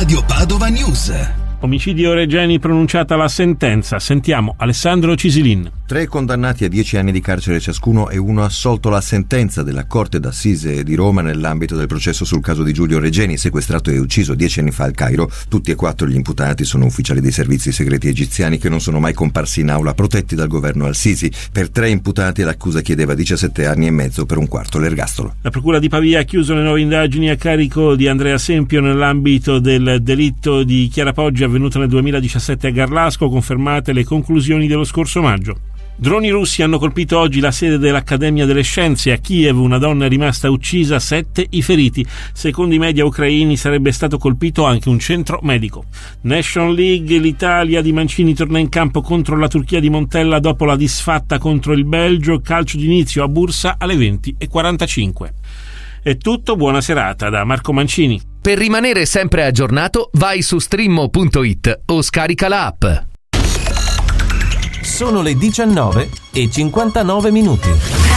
Radio Padova News. Omicidio Regeni, pronunciata la sentenza. Sentiamo Alessandro Cisilin. 3 condannati a 10 anni di carcere ciascuno e 1 assolto la sentenza della Corte d'Assise di Roma nell'ambito del processo sul caso di Giulio Regeni, sequestrato e ucciso 10 anni fa al Cairo. Tutti e 4 gli imputati sono ufficiali dei servizi segreti egiziani che non sono mai comparsi in aula, protetti dal governo al-Sisi. Per 3 imputati l'accusa chiedeva 17 anni e mezzo, per un quarto l'ergastolo. La Procura di Pavia ha chiuso le nuove indagini a carico di Andrea Sempio nell'ambito del delitto di Chiara Poggi avvenuto nel 2017 a Garlasco, confermate le conclusioni dello scorso maggio. Droni russi hanno colpito oggi la sede dell'Accademia delle Scienze a Kiev, una donna è rimasta uccisa, 7 i feriti. Secondo i media ucraini sarebbe stato colpito anche un centro medico. Nation League, l'Italia di Mancini torna in campo contro la Turchia di Montella dopo la disfatta contro il Belgio, calcio d'inizio a Bursa alle 20:45. È tutto, buona serata da Marco Mancini. Per rimanere sempre aggiornato vai su streammo.it o scarica la app. Sono le 19:59 minuti.